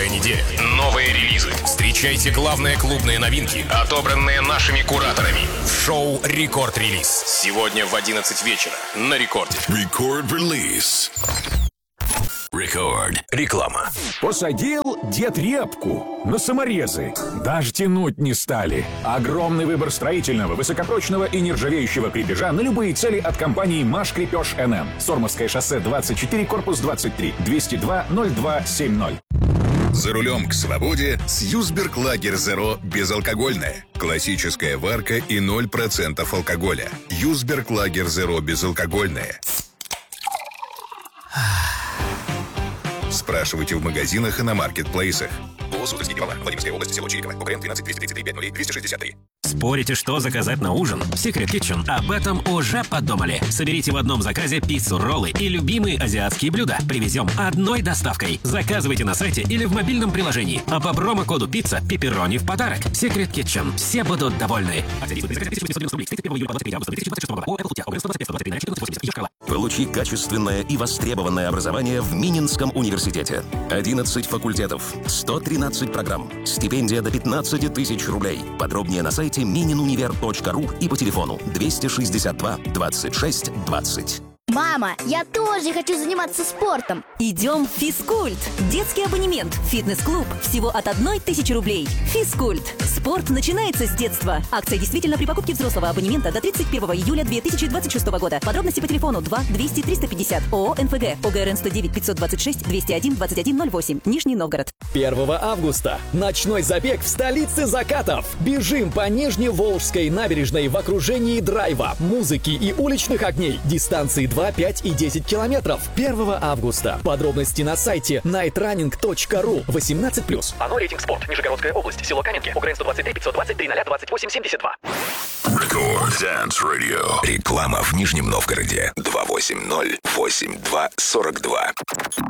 Новая неделя, новые релизы. Встречайте главные клубные новинки, отобранные нашими кураторами. В шоу «Рекорд-релиз». Сегодня в 11 вечера на Рекорде. Рекорд-релиз. Рекорд. Реклама. Посадил дед репку на саморезы. Даже тянуть не стали. Огромный выбор строительного, высокопрочного и нержавеющего крепежа на любые цели от компании «Маш Крепеж НМ». Сормовское шоссе 24, корпус 23, 202-0270. За рулем к свободе с Юсберг Лагер Зеро безалкогольное. Классическая варка и 0% алкоголя. Юсберг Лагер Зеро безалкогольное. Спрашивайте в магазинах и на маркетплейсах. Владимирская область, село Чириково. УКРН 12 333 50 263. Спорите, что заказать на ужин? Secret Kitchen об этом уже подумали. Соберите в одном заказе пиццу, роллы и любимые азиатские блюда. Привезем одной доставкой. Заказывайте на сайте или в мобильном приложении. А по промокоду «Пицца» пепперони в подарок. Secret Kitchen. Все будут довольны. Получи качественное и востребованное образование в Мининском университете. 11 факультетов, 113 программ, стипендия до 15 тысяч рублей. Подробнее на сайте minинунивер.ру и по телефону 262 26 20. Мама, я тоже хочу заниматься спортом. Идем в Физкульт. Детский абонемент в фитнес-клуб всего от 1000 рублей. Физкульт. Спорт начинается с детства. Акция действительно при покупке взрослого абонемента до 31 июля 2026 года. Подробности по телефону 2 200 350. ООО «НФГ». ОГРН 109 526 201 2108. Нижний Новгород. 1 августа. Ночной забег в столице закатов. Бежим по Нижневолжской набережной в окружении драйва, музыки и уличных огней. Дистанции 2, 5 и 10 километров. 1 августа. Подробности на сайте nightrunning.ru. 18+. АНО рейтинг спорт. Нижегородская область. Село Каменки. УКРН 123 523 028 72. Рекорд Dance Radio. Реклама в Нижнем Новгороде. 280-82-42.